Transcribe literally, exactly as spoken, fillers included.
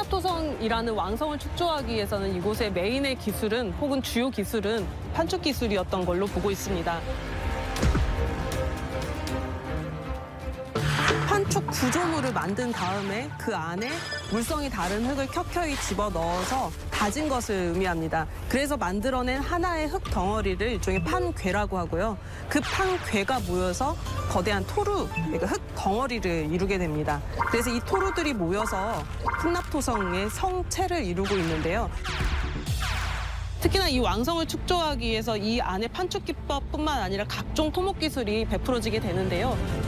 한납토성이라는 왕성을 축조하기 위해서는 이곳의 메인의 기술은 혹은 주요 기술은 판축 기술이었던 걸로 보고 있습니다. 판축 구조물을 만든 다음에 그 안에 물성이 다른 흙을 켜켜이 집어넣어서 다진 것을 의미합니다. 그래서 만들어낸 하나의 흙 덩어리를 일종의 판괴라고 하고요. 그 판괴가 모여서 거대한 토루, 그러니까 흙 덩어리를 이루게 됩니다. 그래서 이 토루들이 모여서 한납토성의 성체를 이루고 있는데요. 특히나 이 왕성을 축조하기 위해서 이 안에 판축 기법뿐만 아니라 각종 토목 기술이 베풀어지게 되는데요.